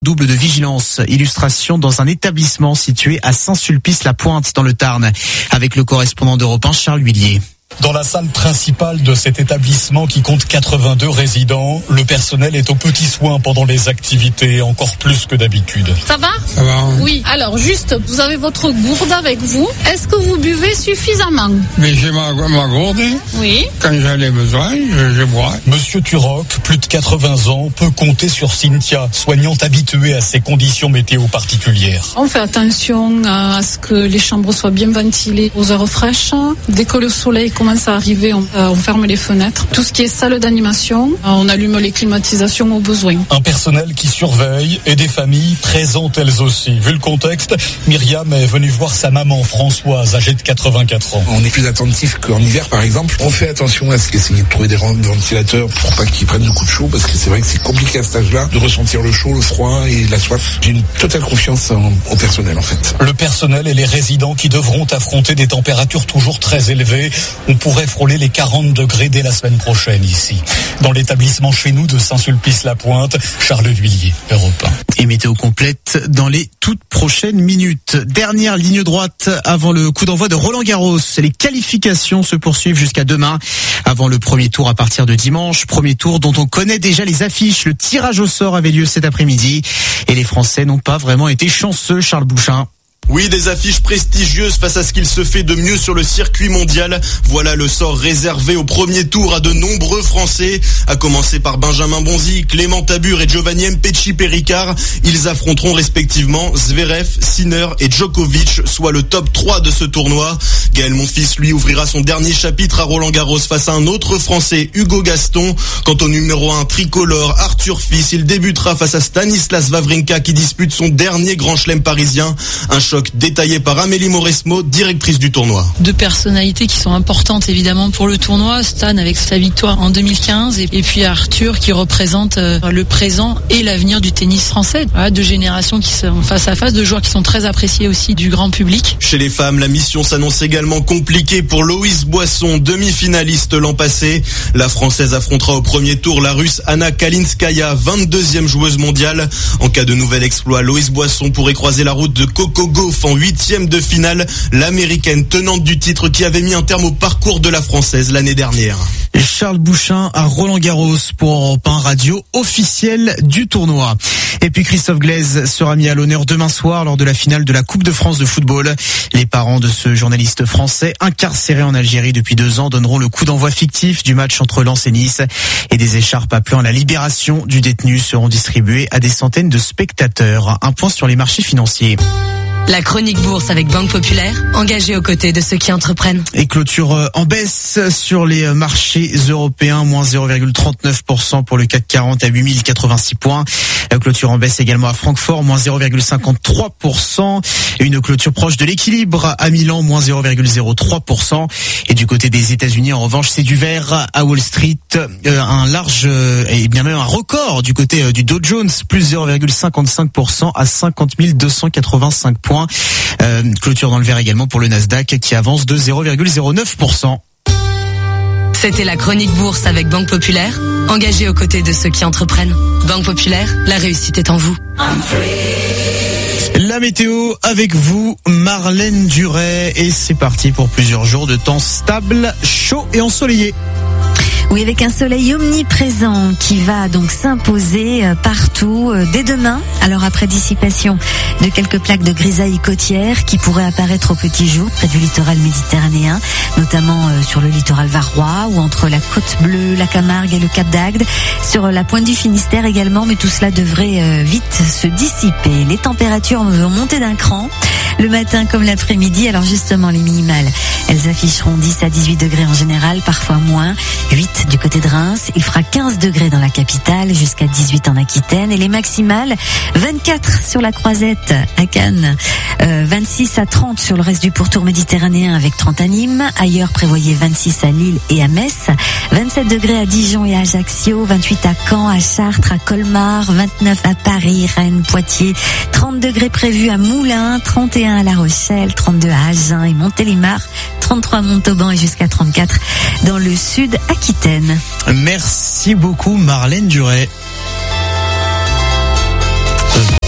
Double de vigilance, illustration dans un établissement situé à Saint-Sulpice-la-Pointe dans le Tarn, avec le correspondant d'Europe 1, Charles Huillier. Dans la salle principale de cet établissement qui compte 82 résidents, le personnel est aux petits soins pendant les activités, encore plus que d'habitude. Ça va ? Ça va. Oui. Alors juste, vous avez votre gourde avec vous. Est-ce que vous buvez suffisamment ? Mais j'ai ma gourde. Oui. Quand j'en ai besoin, je bois. Monsieur Turok, plus de 80 ans, peut compter sur Cynthia, soignante habituée à ces conditions météo particulières. On fait attention à ce que les chambres soient bien ventilées aux heures fraîches. Dès que le soleil commence à arriver, on ferme les fenêtres. Tout ce qui est salle d'animation, on allume les climatisations au besoin. Un personnel qui surveille et des familles présentes elles aussi. Vu le contexte, Myriam est venue voir sa maman Françoise, âgée de 84 ans. On est plus attentif qu'en hiver par exemple. On fait attention à essayer de trouver des ventilateurs pour pas qu'ils prennent le coup de chaud, parce que c'est vrai que c'est compliqué à cet âge-là de ressentir le chaud, le froid et la soif. J'ai une totale confiance au personnel en fait. Le personnel et les résidents qui devront affronter des températures toujours très élevées. On pourrait frôler les 40 degrés dès la semaine prochaine ici. Dans l'établissement chez nous de Saint-Sulpice-la-Pointe, Charles Huillier, Europe 1. Et météo complète dans les toutes prochaines minutes. Dernière ligne droite avant le coup d'envoi de Roland-Garros. Les qualifications se poursuivent jusqu'à demain avant le premier tour à partir de dimanche. Premier tour dont on connaît déjà les affiches. Le tirage au sort avait lieu cet après-midi et les Français n'ont pas vraiment été chanceux, Charles Bouchin. Oui, des affiches prestigieuses face à ce qu'il se fait de mieux sur le circuit mondial. Voilà le sort réservé au premier tour à de nombreux Français, à commencer par Benjamin Bonzi, Clément Tabur et Giovanni Mpetshi Péricard. Ils affronteront respectivement Zverev, Sinner et Djokovic, soit le top 3 de ce tournoi. Gaël Monfils, lui, ouvrira son dernier chapitre à Roland-Garros face à un autre Français, Hugo Gaston. Quant au numéro 1 tricolore, Arthur Fils, il débutera face à Stanislas Wawrinka qui dispute son dernier grand chelem parisien. Un choc détaillé par Amélie Mauresmo, directrice du tournoi. Deux personnalités qui sont importantes évidemment pour le tournoi. Stan avec sa victoire en 2015 et puis Arthur qui représente le présent et l'avenir du tennis français. Voilà, deux générations qui sont face à face, deux joueurs qui sont très appréciés aussi du grand public. Chez les femmes, la mission s'annonce également compliquée pour Loïse Boisson, demi-finaliste l'an passé. La Française affrontera au premier tour la Russe Anna Kalinskaya, 22e joueuse mondiale. En cas de nouvel exploit, Loïse Boisson pourrait croiser la route de Coco Gauff en 8e de finale, l'américaine tenante du titre qui avait mis un terme au parcours de la Française l'année dernière. Charles Bouchin à Roland-Garros pour Europe 1 radio officielle du tournoi. Et puis Christophe Glaise sera mis à l'honneur demain soir lors de la finale de la Coupe de France de football. Les parents de ce journaliste français incarcéré en Algérie depuis 2 ans donneront le coup d'envoi fictif du match entre Lens et Nice. Et des écharpes appelant à la libération du détenu seront distribuées à des centaines de spectateurs. Un point sur les marchés financiers. La chronique bourse avec Banque Populaire, engagée aux côtés de ceux qui entreprennent. Et clôture en baisse sur les marchés européens, moins 0,39% pour le CAC 40 à 8086 points. Clôture en baisse également à Francfort, moins 0,53%. Et une clôture proche de l'équilibre à Milan, moins 0,03%. Et du côté des États-Unis, en revanche, c'est du vert à Wall Street. Un large, et bien même un record du côté du Dow Jones, plus 0,55% à 50 285 points. Clôture dans le vert également pour le Nasdaq qui avance de 0,09%. C'était la chronique bourse avec Banque Populaire, engagée aux côtés de ceux qui entreprennent. Banque Populaire, la réussite est en vous. La météo avec vous, Marlène Duret, et c'est parti pour plusieurs jours de temps stable, chaud et ensoleillé. Oui, avec un soleil omniprésent qui va donc s'imposer partout dès demain. Alors après dissipation de quelques plaques de grisaille côtière qui pourraient apparaître au petit jour près du littoral méditerranéen, notamment sur le littoral varois ou entre la Côte Bleue, la Camargue et le Cap d'Agde, sur la pointe du Finistère également, mais tout cela devrait vite se dissiper. Les températures vont monter d'un cran le matin comme l'après-midi. Alors justement, les minimales, elles afficheront 10 à 18 degrés en général, parfois moins, 8 du côté de Reims. Il fera 15 degrés dans la capitale, jusqu'à 18 en Aquitaine. Et les maximales, 24 sur la Croisette à Cannes, 26 à 30 sur le reste du pourtour méditerranéen avec 30 à Nîmes. Ailleurs, prévoyez 26 à Lille et à Metz, 27 degrés à Dijon et à Ajaccio, 28 à Caen, à Chartres, à Colmar, 29 à Paris, Rennes, Poitiers, 30 degrés prévus à Moulins, 31 à La Rochelle, 32 à Agen et Montélimar, 33 à Montauban et jusqu'à 34 dans le sud Aquitaine. Merci beaucoup Marlène Duret.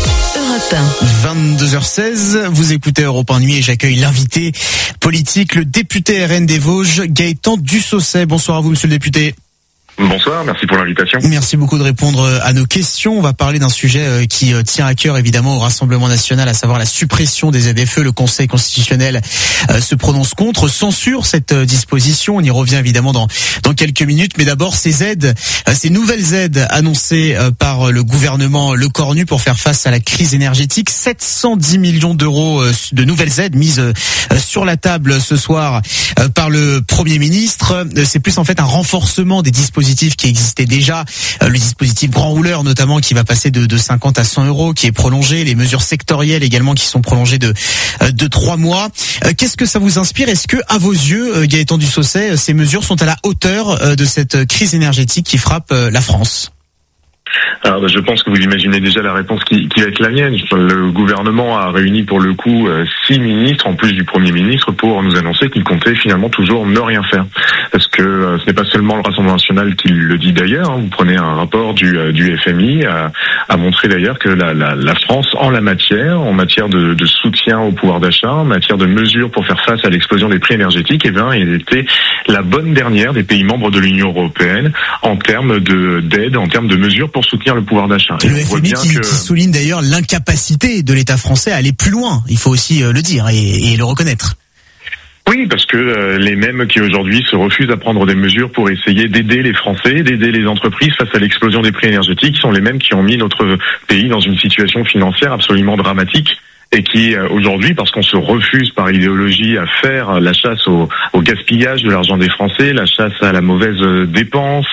22h16, vous écoutez Europe 1 Nuit et j'accueille l'invité politique, le député RN des Vosges, Gaëtan Dussausset. Bonsoir à vous, monsieur le député. Bonsoir, merci pour l'invitation. Merci beaucoup de répondre à nos questions. On va parler d'un sujet qui tient à cœur évidemment au Rassemblement national, à savoir la suppression des ZFE. Le Conseil constitutionnel se prononce contre, censure cette disposition. On y revient évidemment dans quelques minutes. Mais d'abord, ces aides, ces nouvelles aides annoncées par le gouvernement Le Cornu pour faire face à la crise énergétique. 710 millions d'euros de nouvelles aides mises sur la table ce soir par le Premier ministre. C'est plus en fait un renforcement des dispositifs qui existait déjà, le dispositif grand rouleur notamment qui va passer de 50 à 100 euros, qui est prolongé, les mesures sectorielles également qui sont prolongées de 3 mois. Qu'est-ce que ça vous inspire? Est-ce que, à vos yeux, Gaëtan Dussausset, ces mesures sont à la hauteur de cette crise énergétique qui frappe la France? Alors, je pense que vous imaginez déjà la réponse qui va être la mienne. Le gouvernement a réuni pour le coup 6 ministres, en plus du Premier ministre, pour nous annoncer qu'il comptait finalement toujours ne rien faire. Parce que ce n'est pas seulement le Rassemblement national qui le dit d'ailleurs. Vous prenez un rapport du FMI, a montré d'ailleurs que la France, en matière de soutien au pouvoir d'achat, en matière de mesures pour faire face à l'explosion des prix énergétiques, elle était la bonne dernière des pays membres de l'Union européenne en termes d'aide, en termes de mesures pour soutenir le pouvoir d'achat. Le FMI qui souligne d'ailleurs l'incapacité de l'État français à aller plus loin, il faut aussi le dire et le reconnaître. Oui, parce que les mêmes qui aujourd'hui se refusent à prendre des mesures pour essayer d'aider les Français, d'aider les entreprises face à l'explosion des prix énergétiques, sont les mêmes qui ont mis notre pays dans une situation financière absolument dramatique. Et qui aujourd'hui, parce qu'on se refuse par idéologie à faire la chasse au gaspillage de l'argent des Français, la chasse à la mauvaise dépense,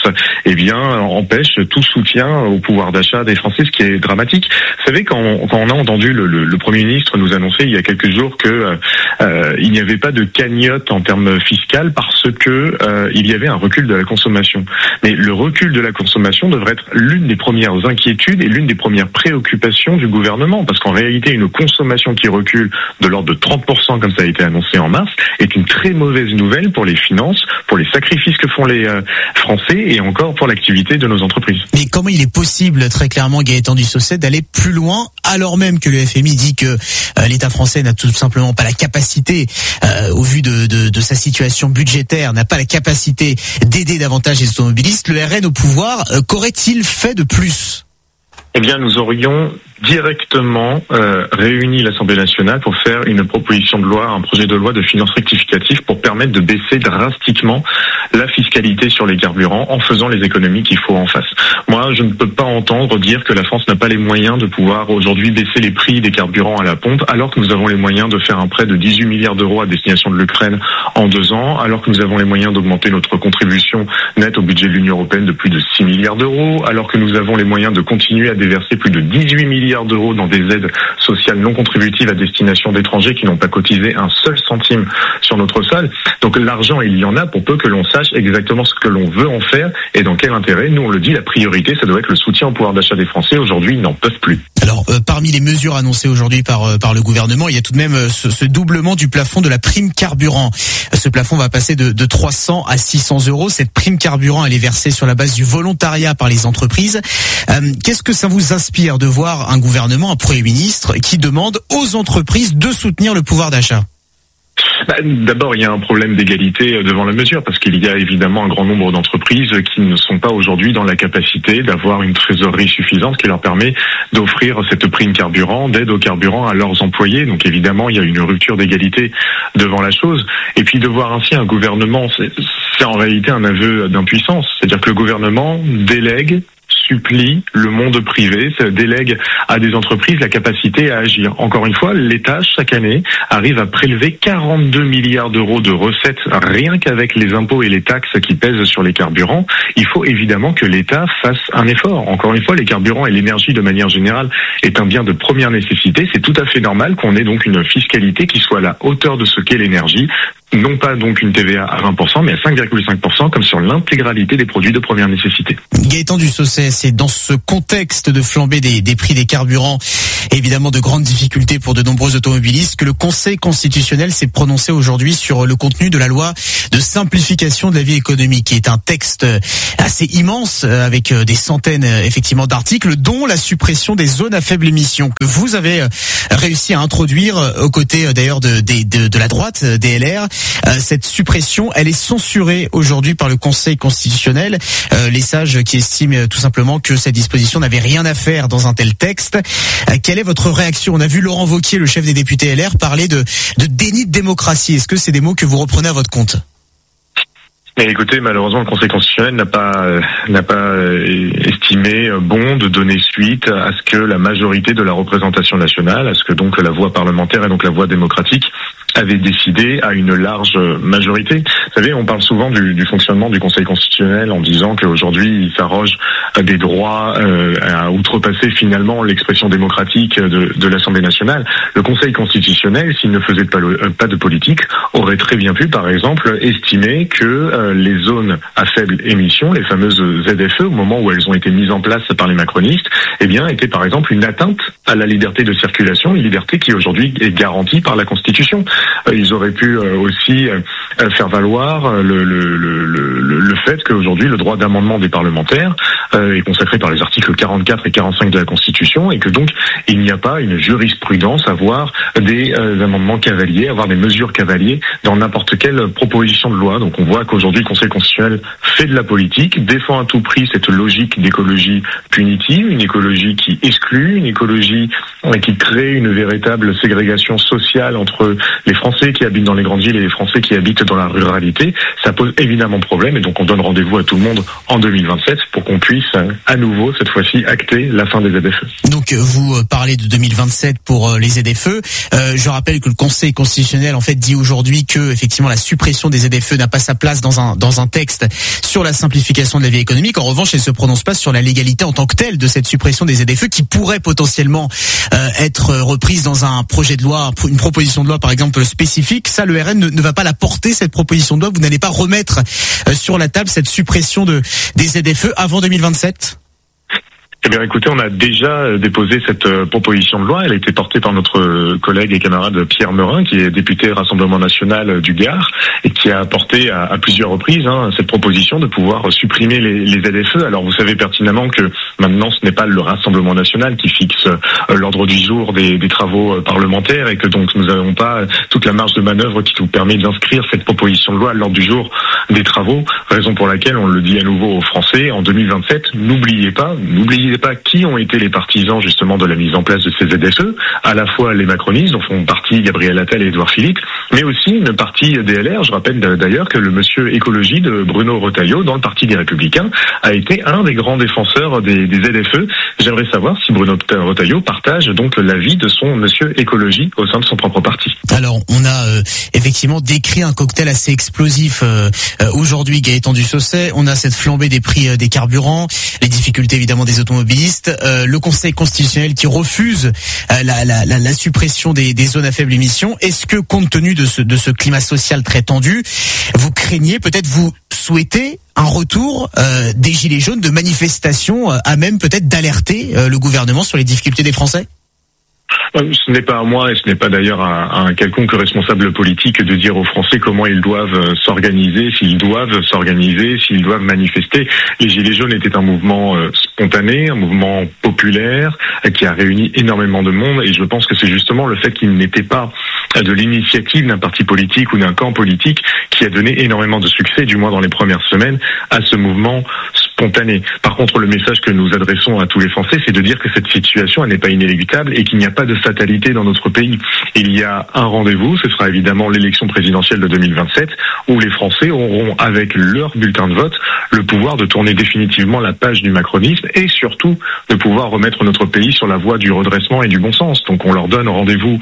empêche tout soutien au pouvoir d'achat des Français, ce qui est dramatique. Vous savez, quand on a entendu le Premier ministre nous annoncer il y a quelques jours que il n'y avait pas de cagnotte en termes fiscal parce que il y avait un recul de la consommation. Mais le recul de la consommation devrait être l'une des premières inquiétudes et l'une des premières préoccupations du gouvernement, parce qu'en réalité, une consommation qui recule de l'ordre de 30%, comme ça a été annoncé en mars, est une très mauvaise nouvelle pour les finances, pour les sacrifices que font les Français et encore pour l'activité de nos entreprises. Mais comment il est possible, très clairement, Gaëtan Dussausset, d'aller plus loin, alors même que le FMI dit que l'État français n'a tout simplement pas la capacité, au vu de sa situation budgétaire, n'a pas la capacité d'aider davantage les automobilistes? Le RN au pouvoir, qu'aurait-il fait de plus? Eh bien, nous aurions directement réuni l'Assemblée nationale pour faire une proposition de loi, un projet de loi de finances rectificative pour permettre de baisser drastiquement la fiscalité sur les carburants en faisant les économies qu'il faut en face. Moi, je ne peux pas entendre dire que la France n'a pas les moyens de pouvoir aujourd'hui baisser les prix des carburants à la pompe, alors que nous avons les moyens de faire un prêt de 18 milliards d'euros à destination de l'Ukraine en 2 ans, alors que nous avons les moyens d'augmenter notre contribution nette au budget de l'Union européenne de plus de 6 milliards d'euros, alors que nous avons les moyens de continuer à déverser plus de 18 milliards d'euros dans des aides sociales non contributives à destination d'étrangers qui n'ont pas cotisé un seul centime sur notre sol. Donc l'argent, il y en a pour peu que l'on sache exactement ce que l'on veut en faire et dans quel intérêt. Nous, on le dit, la priorité, ça doit être le soutien au pouvoir d'achat des Français. Aujourd'hui, ils n'en peuvent plus. Alors, parmi les mesures annoncées aujourd'hui par le gouvernement, il y a tout de même ce doublement du plafond de la prime carburant. Ce plafond va passer de 300 à 600 euros. Cette prime carburant, elle est versée sur la base du volontariat par les entreprises. Qu'est-ce que ça vous inspire de voir un gouvernement, un Premier ministre qui demande aux entreprises de soutenir le pouvoir d'achat? D'abord, il y a un problème d'égalité devant la mesure, parce qu'il y a évidemment un grand nombre d'entreprises qui ne sont pas aujourd'hui dans la capacité d'avoir une trésorerie suffisante qui leur permet d'offrir cette prime carburant, d'aide au carburant à leurs employés. Donc évidemment, il y a une rupture d'égalité devant la chose. Et puis de voir ainsi un gouvernement, c'est en réalité un aveu d'impuissance. C'est-à-dire que le gouvernement délègue, supplie le monde privé, ça délègue à des entreprises la capacité à agir. Encore une fois, l'État, chaque année, arrive à prélever 42 milliards d'euros de recettes rien qu'avec les impôts et les taxes qui pèsent sur les carburants. Il faut évidemment que l'État fasse un effort. Encore une fois, les carburants et l'énergie de manière générale est un bien de première nécessité. C'est tout à fait normal qu'on ait donc une fiscalité qui soit à la hauteur de ce qu'est l'énergie. Non pas donc une TVA à 20%, mais à 5,5%, comme sur l'intégralité des produits de première nécessité. Gaëtan Dussausset, c'est dans ce contexte de flambée des prix des carburants évidemment de grandes difficultés pour de nombreux automobilistes, que le Conseil constitutionnel s'est prononcé aujourd'hui sur le contenu de la loi de simplification de la vie économique, qui est un texte assez immense avec des centaines effectivement d'articles, dont la suppression des zones à faible émission que vous avez réussi à introduire aux côtés d'ailleurs de la droite des LR. Cette suppression, elle est censurée aujourd'hui par le Conseil constitutionnel. Les sages qui estiment tout simplement que cette disposition n'avait rien à faire dans un tel texte. Quelle est votre réaction? On a vu Laurent Wauquiez, le chef des députés LR, parler de déni de démocratie. Est-ce que c'est des mots que vous reprenez à votre compte? Mais écoutez, malheureusement, le Conseil constitutionnel n'a pas estimé bon de donner suite à ce que la majorité de la représentation nationale, à ce que donc la voie parlementaire et donc la voie démocratique avait décidé à une large majorité. Vous savez, on parle souvent du fonctionnement du Conseil constitutionnel en disant qu'aujourd'hui il s'arroge des droits à outrepasser finalement l'expression démocratique de l'Assemblée nationale. Le Conseil constitutionnel, s'il ne faisait pas de politique, aurait très bien pu, par exemple, estimer que les zones à faible émission, les fameuses ZFE, au moment où elles ont été mises en place par les macronistes, eh bien, étaient par exemple une atteinte à la liberté de circulation, une liberté qui aujourd'hui est garantie par la Constitution. Ils auraient pu aussi faire valoir le fait qu'aujourd'hui le droit d'amendement des parlementaires est consacré par les articles 44 et 45 de la Constitution, et que donc il n'y a pas une jurisprudence à avoir des amendements cavaliers, avoir des mesures cavaliers dans n'importe quelle proposition de loi. Donc on voit qu'aujourd'hui le Conseil constitutionnel fait de la politique, défend à tout prix cette logique d'écologie punitive, une écologie qui exclut, une écologie qui crée une véritable ségrégation sociale entre les Français qui habitent dans les grandes villes et les Français qui habitent dans la ruralité. Ça pose évidemment problème, et donc on donne rendez-vous à tout le monde en 2027 pour qu'on puisse à nouveau, cette fois-ci, acter la fin des ZFE. Donc vous parlez de 2027 pour les ZFE. Je rappelle que le Conseil constitutionnel en fait dit aujourd'hui que effectivement la suppression des ZFE n'a pas sa place dans un texte sur la simplification de la vie économique. En revanche, elle se prononce pas sur la légalité en tant que telle de cette suppression des ZFE, qui pourrait potentiellement être reprise dans un projet de loi, une proposition de loi par exemple spécifique. Ça, le RN ne va pas la porter, cette proposition de loi. Vous n'allez pas remettre sur la table cette suppression des ZFE avant 2027? Eh bien, écoutez, on a déjà déposé cette proposition de loi. Elle a été portée par notre collègue et camarade Pierre Meurin, qui est député Rassemblement National du Gard, et qui a porté à plusieurs reprises cette proposition de pouvoir supprimer les ZFE. Alors, vous savez pertinemment que maintenant, ce n'est pas le Rassemblement National qui fixe l'ordre du jour des travaux parlementaires, et que donc nous n'avons pas toute la marge de manœuvre qui nous permet d'inscrire cette proposition de loi à l'ordre du jour des travaux. Raison pour laquelle on le dit à nouveau aux Français, en 2027, n'oubliez pas qui ont été les partisans justement de la mise en place de ces ZFE, à la fois les macronistes dont font partie Gabriel Attal et Édouard Philippe, mais aussi une partie des LR. Je rappelle d'ailleurs que le monsieur écologie de Bruno Retailleau dans le parti des Républicains a été un des grands défenseurs des ZFE. J'aimerais savoir si Bruno Retailleau partage donc l'avis de son monsieur écologie au sein de son propre parti. Alors on a effectivement décrit un cocktail assez explosif aujourd'hui, Gaëtan Dussausset. On a cette flambée des prix des carburants, les difficultés évidemment des automobilistes, le Conseil constitutionnel qui refuse la suppression des zones à faible émission. Est-ce que, compte tenu de ce climat social très tendu, vous craignez, peut-être vous souhaitez un retour des Gilets jaunes, de manifestations à même peut-être d'alerter le gouvernement sur les difficultés des Français? Ce n'est pas à moi, et ce n'est pas d'ailleurs à un quelconque responsable politique de dire aux Français comment ils doivent s'organiser, s'ils doivent manifester. Les Gilets jaunes étaient un mouvement spontané, un mouvement populaire, qui a réuni énormément de monde, et je pense que c'est justement le fait qu'il n'était pas de l'initiative d'un parti politique ou d'un camp politique qui a donné énormément de succès, du moins dans les premières semaines, à ce mouvement spontané. Par contre, le message que nous adressons à tous les Français, c'est de dire que cette situation, elle n'est pas inéluctable et qu'il n'y a pas de fatalité dans notre pays. Il y a un rendez-vous, ce sera évidemment l'élection présidentielle de 2027, où les Français auront, avec leur bulletin de vote, le pouvoir de tourner définitivement la page du macronisme et surtout de pouvoir remettre notre pays sur la voie du redressement et du bon sens. Donc on leur donne rendez-vous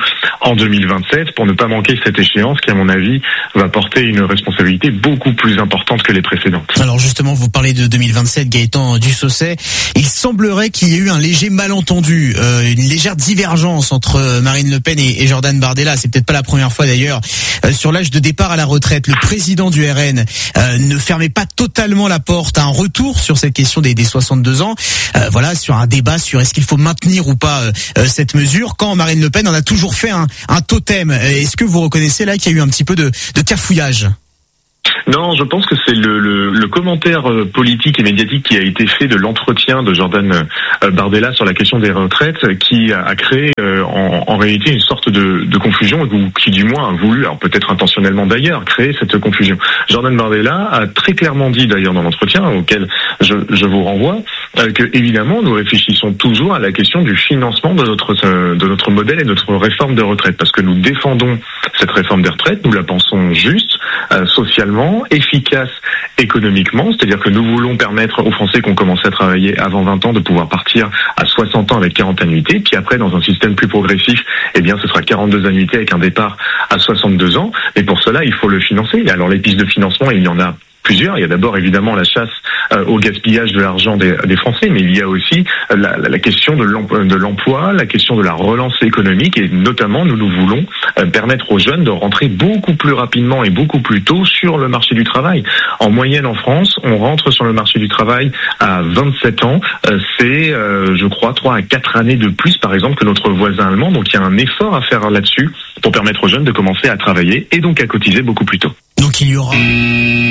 en 2027 pour ne pas manquer cette échéance qui, à mon avis, va porter une responsabilité beaucoup plus importante que les précédentes. Alors justement, vous parlez de 2027, Gaëtan Dussaucet. Il semblerait qu'il y ait eu un léger malentendu, une légère divergence entre Marine Le Pen et Jordan Bardella. C'est peut-être pas la première fois d'ailleurs. Sur l'âge de départ à la retraite, le président du RN ne fermait pas totalement la porte à un retour sur cette question des 62 ans. Voilà, sur un débat sur est-ce qu'il faut maintenir ou pas cette mesure, quand Marine Le Pen en a toujours fait un totem. Est-ce que vous reconnaissez là qu'il y a eu un petit peu de cafouillage ? Non, je pense que c'est le commentaire politique et médiatique qui a été fait de l'entretien de Jordan Bardella sur la question des retraites qui a créé en réalité une sorte de confusion ou qui du moins a voulu, alors peut-être intentionnellement d'ailleurs, créer cette confusion. Jordan Bardella a très clairement dit d'ailleurs dans l'entretien auquel je vous renvoie que évidemment nous réfléchissons toujours à la question du financement de notre modèle et de notre réforme de retraite parce que nous défendons cette réforme des retraites, nous la pensons juste, socialement, efficace économiquement, c'est-à-dire que nous voulons permettre aux Français qui ont commencé à travailler avant 20 ans de pouvoir partir à 60 ans avec 40 annuités, puis après dans un système plus progressif, eh bien ce sera 42 annuités avec un départ à 62 ans, et pour cela il faut le financer. Et alors les pistes de financement, il y en a plusieurs. Il y a d'abord évidemment la chasse au gaspillage de l'argent des Français, mais il y a aussi la question de l'emploi, la question de la relance économique, et notamment nous voulons permettre aux jeunes de rentrer beaucoup plus rapidement et beaucoup plus tôt sur le marché du travail. En moyenne en France, on rentre sur le marché du travail à 27 ans. C'est, je crois, 3 à 4 années de plus, par exemple, que notre voisin allemand. Donc il y a un effort à faire là-dessus pour permettre aux jeunes de commencer à travailler et donc à cotiser beaucoup plus tôt. Donc il y aura